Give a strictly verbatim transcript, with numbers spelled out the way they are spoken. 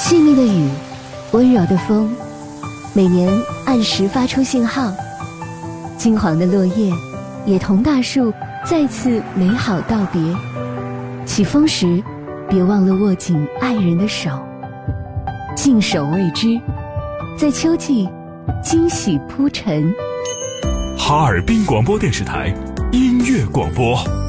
细密的雨，温柔的风，每年按时发出信号。金黄的落叶也同大树再次美好道别。起风时，别忘了握紧爱人的手，静守未知，在秋季惊喜铺陈。 哈尔滨广播电视台音乐广播。